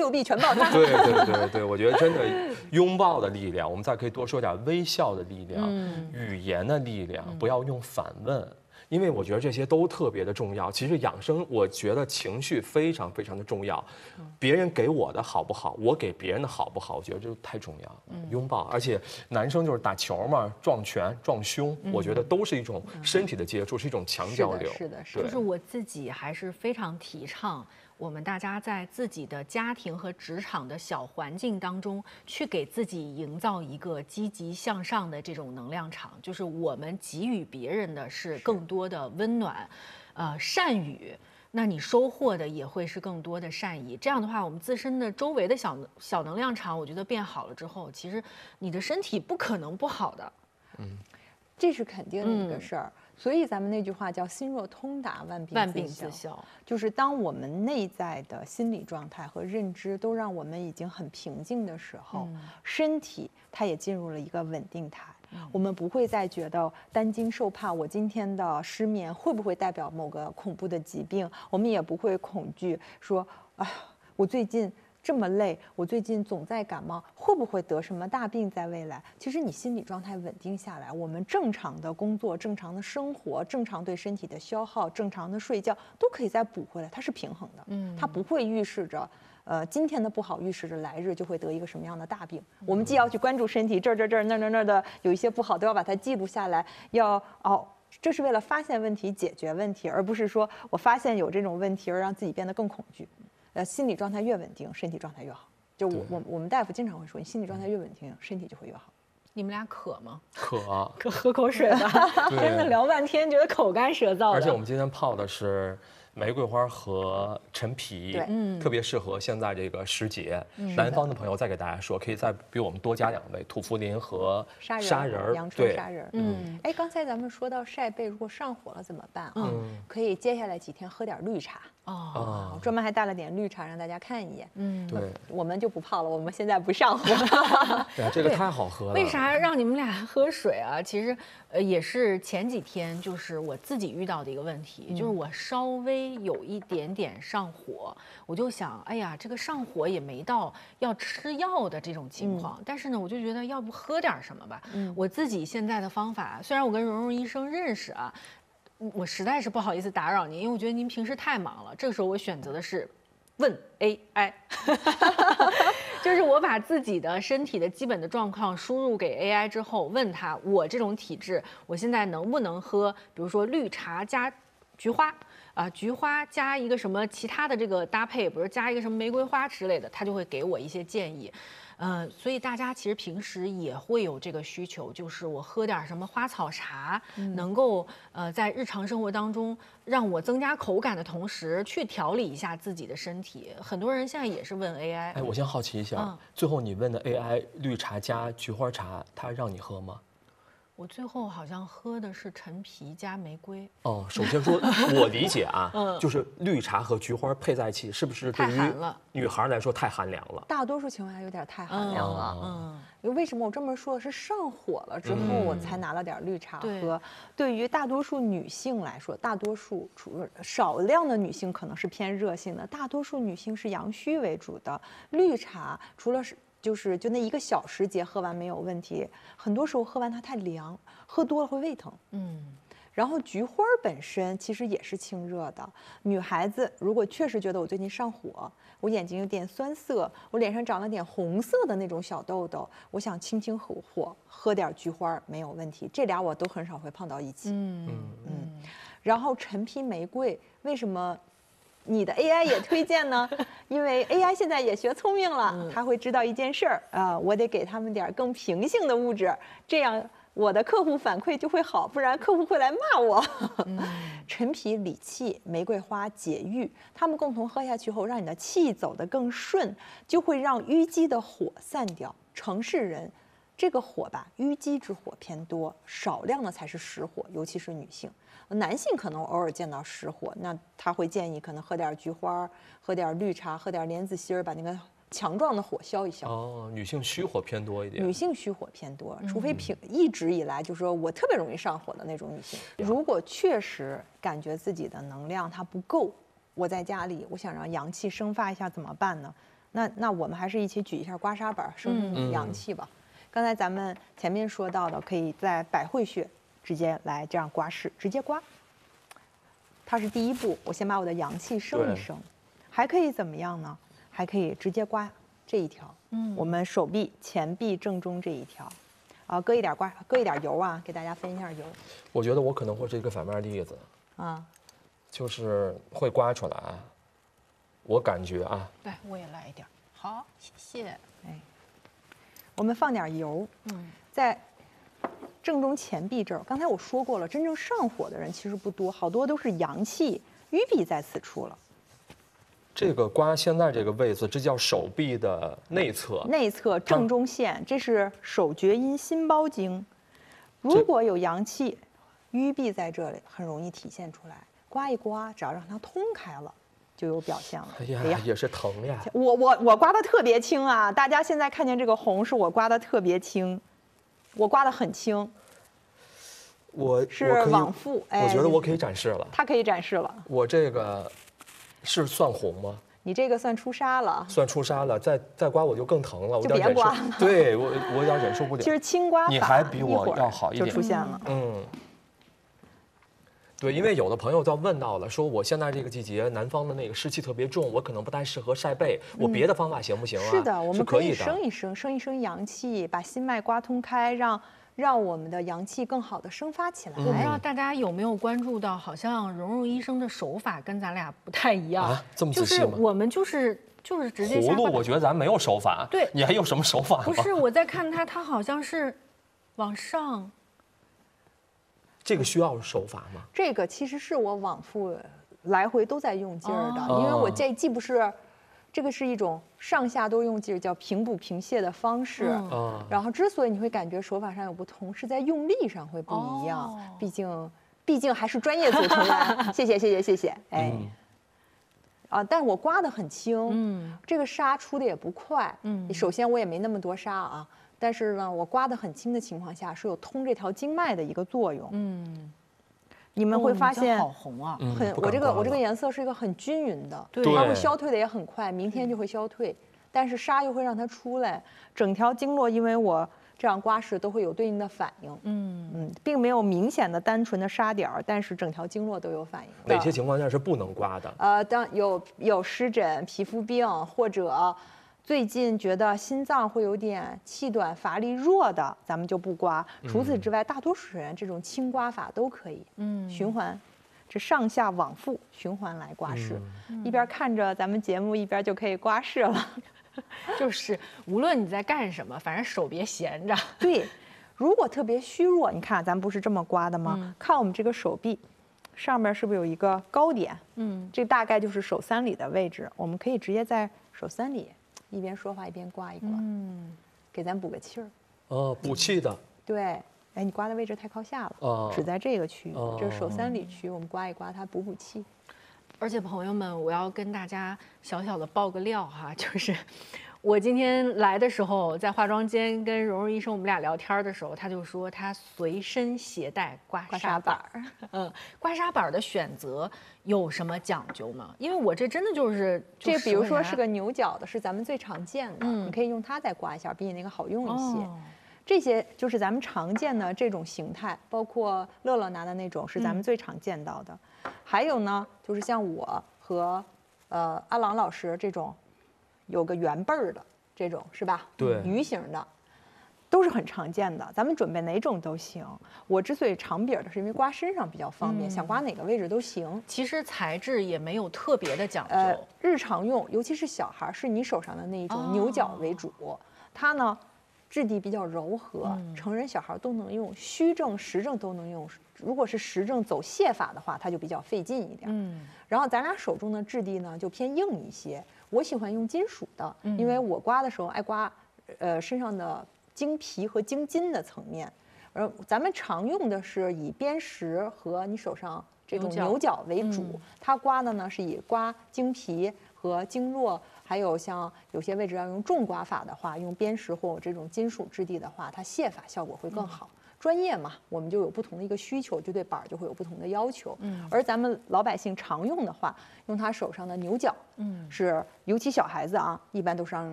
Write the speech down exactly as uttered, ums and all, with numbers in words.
六臂全爆炸。 对对对对，我觉得真的拥抱的力量，我们再可以多说点微笑的力量， 嗯、 语言的力量，不要用反问。因为我觉得这些都特别的重要。其实养生，我觉得情绪非常非常的重要。别人给我的好不好，我给别人的好不好，我觉得这太重要了。拥抱，而且男生就是打球嘛，撞拳、撞胸，我觉得都是一种身体的接触，是一种强交流。 是的，是的， 就是我自己还是非常提倡。我们大家在自己的家庭和职场的小环境当中，去给自己营造一个积极向上的这种能量场，就是我们给予别人的是更多的温暖，呃，善语，那你收获的也会是更多的善意。这样的话，我们自身的周围的小小能量场，我觉得变好了之后，其实你的身体不可能不好的。 嗯，这是肯定的一个事儿。嗯，所以咱们那句话叫“心若通达，万病万病自消”， 就是当我们内在的心理状态和认知都让我们已经很平静的时候，嗯、身体它也进入了一个稳定态。嗯、我们不会再觉得担惊受怕，我今天的失眠会不会代表某个恐怖的疾病？我们也不会恐惧说，哎，我最近这么累，我最近总在感冒，会不会得什么大病在未来？其实你心理状态稳定下来，我们正常的工作、正常的生活、正常对身体的消耗、正常的睡觉，都可以再补回来，它是平衡的。嗯，它不会预示着，呃，今天的不好预示着来日就会得一个什么样的大病。我们既要去关注身体，这儿这儿这儿那儿那儿那儿的有一些不好，都要把它记录下来，要哦。这是为了发现问题、解决问题，而不是说我发现有这种问题而让自己变得更恐惧。呃，心理状态越稳定，身体状态越好。就我我我们大夫经常会说，你心理状态越稳定，身体就会越好。 你们俩渴吗？ 渴， 渴，喝口水吧。真的聊半天，觉得口干舌燥的。 而且我们今天泡的是玫瑰花和陈皮， 对， 嗯，特别适合现在这个时节。南方的朋友再给大家说，可以再比我们多加两味土茯苓和砂仁， 阳春砂仁。嗯，哎，刚才咱们说到晒背，如果上火了怎么办啊？可以接下来几天喝点绿茶。哦，我专门还带了点绿茶让大家看一眼。 嗯，对， 我们就不泡了，我们现在不上火。 对啊，这个太好喝了。 为啥让你们俩喝水啊？其实，呃，也是前几天就是我自己遇到的一个问题，嗯、就是我稍微有一点点上火，我就想，哎呀，这个上火也没到要吃药的这种情况，嗯、但是呢，我就觉得要不喝点什么吧。嗯，我自己现在的方法，虽然我跟蓉蓉医生认识啊。我实在是不好意思打扰您，因为我觉得您平时太忙了。这个时候我选择的是问 A I， 就是我把自己的身体的基本的状况输入给 A I 之后，问他我这种体质，我现在能不能喝，比如说绿茶加菊花啊、呃，菊花加一个什么其他的这个搭配，比如加一个什么玫瑰花之类的，他就会给我一些建议。呃，所以大家其实平时也会有这个需求，就是我喝点什么花草茶，嗯、能够呃在日常生活当中让我增加口感的同时，去调理一下自己的身体。很多人现在也是问 A I。 哎，我先好奇一下，嗯、最后你问的 A I 绿茶加菊花茶，它让你喝吗？ 我最后好像喝的是陈皮加玫瑰。 哦，首先说，我理解啊，嗯、就是绿茶和菊花配在一起，是不是对于女孩来说太寒凉了？ 大多数情况下有点太寒凉了。嗯，嗯为什么我这么说？是上火了之后，我才拿了点绿茶喝。嗯、对于大多数女性来说，大多数除少量的女性可能是偏热性的，大多数女性是阳虚为主的。绿茶除了是。就是就那一个小时节喝完没有问题，很多时候喝完它太凉，喝多了会胃疼。嗯，然后菊花本身其实也是清热的。女孩子如果确实觉得我最近上火，我眼睛有点酸涩，我脸上长了点红色的那种小痘痘，我想清清火火，喝点菊花没有问题。这俩我都很少会碰到一起。嗯嗯嗯。然后陈皮玫瑰为什么？你的 A I 也推荐呢，因为 A I 现在也学聪明了，他会知道一件事儿啊，我得给他们点更平性的物质，这样我的客户反馈就会好，不然客户会来骂我。嗯、陈皮理气，玫瑰花解郁，他们共同喝下去后，让你的气走得更顺，就会让淤积的火散掉。城市人这个火吧，淤积之火偏多，少量的才是实火，尤其是女性。男性可能偶尔见到实火，那他会建议可能喝点菊花，喝点绿茶，喝点莲子心儿，把那个强壮的火消一消。 哦，女性虚火偏多一点。 女性虚火偏多，除非平、嗯、一直以来就说我特别容易上火的那种女性。如果确实感觉自己的能量它不够，我在家里我想让阳气生发一下怎么办呢？ 那那我们还是一起举一下刮痧板，升升你的阳气吧。嗯、刚才咱们前面说到的，可以在百会穴直接来这样刮拭，直接刮。它是第一步，我先把我的阳气升一升。还可以怎么样呢？还可以直接刮这一条，嗯，我们手臂前臂正中这一条，啊，搁一点刮，搁一点油啊，给大家分一下油。 我觉得我可能会是一个反面例子，啊，就是会刮出来，我感觉啊， 来，我也来一点，好，谢谢。哎， 我们放点油，嗯，在正中前臂这儿。刚才我说过了，真正上火的人其实不多，好多都是阳气淤闭在此处了。 这个刮现在这个位置，这叫手臂的内侧， 内侧正中线，这是手厥阴心包经。如果有阳气淤闭在这里，很容易体现出来。刮一刮，只要让它通开了，就有表现了。 哎呀，哎呀也是疼呀！ 我我我刮的特别轻啊！大家现在看见这个红，是我刮的特别轻，我刮的很轻。 我是往复， 哎，我觉得我可以展示了。 它可以展示了。 我这个。是算红吗？ 你这个算出痧了， 算出痧了，再再刮我就更疼了，我就别刮了。 对我，我有点忍受不了。 其实轻刮法你还比我要好一点， 就出现了。 嗯，对，因为有的朋友在问到了，说我现在这个季节南方的那个湿气特别重，我可能不太适合晒背，我别的方法行不行啊？ 是的，我们可以升一升，升一升阳气，把心脉刮通开，让。让我们的阳气更好的生发起来。 我不知道大家有没有关注到，好像蓉蓉医生的手法跟咱俩不太一样。 啊，这么仔细吗？ 就是我们就是就是直接葫芦，我觉得咱没有手法。 对， 你还有什么手法吗？ 不是，我在看他，他好像是往上。 这个需要手法吗？ 这个其实是我往复来回都在用劲儿的，哦、因为我这既不是。这个是一种上下都用劲儿，叫平补平泻的方式。嗯、然后，之所以你会感觉手法上有不同，是在用力上会不一样。哦、毕竟，毕竟还是专业组成的。谢谢，谢谢，谢谢。哎，嗯、啊，但是我刮得很轻，嗯，这个痧出的也不快。嗯，首先我也没那么多痧啊，但是呢，我刮得很轻的情况下，是有通这条经脉的一个作用。嗯。你们会发现， 好红啊！ 很，我这个我这个颜色是一个很均匀的，它会消退的也很快，明天就会消退。但是痧又会让它出来，整条经络因为我这样刮拭都会有对应的反应。嗯嗯，并没有明显的单纯的痧点儿，但是整条经络都有反应。 哪些情况下是不能刮的？ 呃，当有有湿疹、皮肤病或者。最近觉得心脏会有点气短、乏力弱的，咱们就不刮。除此之外，大多数人这种轻刮法都可以。嗯，循环，这上下往复循环来刮拭，嗯、一边看着咱们节目，一边就可以刮拭了。 就是无论你在干什么，反正手别闲着。 对，如果特别虚弱，你看咱不是这么刮的吗？嗯、看我们这个手臂上面是不是有一个高点？嗯，这大概就是手三里的位置，我们可以直接在手三里。一边说话一边刮一刮，嗯，给咱补个气儿。 哦，补气的。 对，哎，你刮的位置太靠下了，哦，只在这个区域，哦、这是手三里区，我们刮一刮它，补补气。 而且朋友们，我要跟大家小小的爆个料哈，就是我今天来的时候，在化妆间跟蓉蓉医生我们俩聊天的时候，他就说他随身携带刮痧板儿。嗯，刮痧板的选择有什么讲究吗？因为我这真的就是，就这比如说是个牛角的，是咱们最常见的，嗯、你可以用它再刮一下，比你那个好用一些。哦、这些就是咱们常见的这种形态，包括乐乐拿的那种是咱们最常见到的。嗯、还有呢，就是像我和呃阿郎老师这种。有个圆背儿的这种是吧？ 对， 鱼形的，都是很常见的。咱们准备哪种都行。我之所以长柄的，是因为刮身上比较方便，嗯、想刮哪个位置都行。 其实材质也没有特别的讲究。 呃，日常用，尤其是小孩，是你手上的那一种牛角为主，哦、它呢质地比较柔和，嗯、成人小孩都能用，虚症实症都能用。如果是实症走泻法的话，它就比较费劲一点。嗯，然后咱俩手中的质地呢就偏硬一些。我喜欢用金属的，因为我刮的时候爱刮，呃身上的经皮和经筋的层面，而咱们常用的是以砭石和你手上这种牛角为主，嗯、它刮的呢是以刮经皮和经络，还有像有些位置要用重刮法的话，用砭石或者这种金属质地的话，它泻法效果会更好。嗯、 专业嘛，我们就有不同的一个需求，就对板儿就会有不同的要求。嗯，而咱们老百姓常用的话，用他手上的牛角，嗯，是尤其小孩子啊，一般都是让